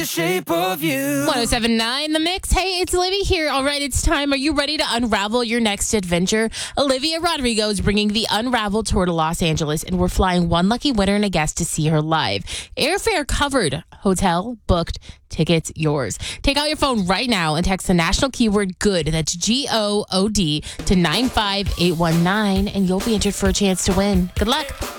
The shape of you. 1079 The Mix. Hey, it's Olivia here. All right, it's time. Are you ready to unravel your next adventure? Olivia Rodrigo is bringing the Unravel tour to Los Angeles, and we're flying one lucky winner and a guest to see her live. Airfare covered, hotel booked, tickets yours. Take out your phone right now and text the national keyword GOOD, that's GOOD, to 95819, and you'll be entered for a chance to win. Good luck.